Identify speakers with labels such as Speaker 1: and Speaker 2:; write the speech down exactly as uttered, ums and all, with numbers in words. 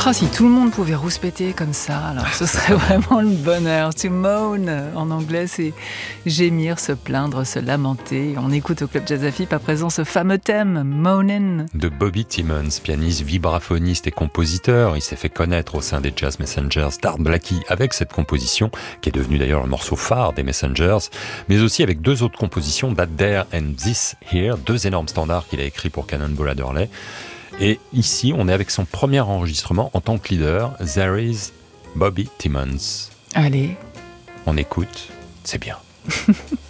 Speaker 1: Oh, si tout le monde pouvait rouspéter comme ça, alors ce serait vraiment le bonheur. To moan, en anglais, c'est gémir, se plaindre, se lamenter. On écoute au Club Jazz Afip à présent ce fameux thème, Moanin'.
Speaker 2: De Bobby Timmons, pianiste, vibraphoniste et compositeur. Il s'est fait connaître au sein des Jazz Messengers d'Art Blakey avec cette composition, qui est devenue d'ailleurs le morceau phare des Messengers, mais aussi avec deux autres compositions, That There and This Here, deux énormes standards qu'il a écrits pour Cannonball Adderley. Et ici, on est avec son premier enregistrement en tant que leader, There is Bobby Timmons.
Speaker 1: Allez.
Speaker 2: On écoute, c'est bien.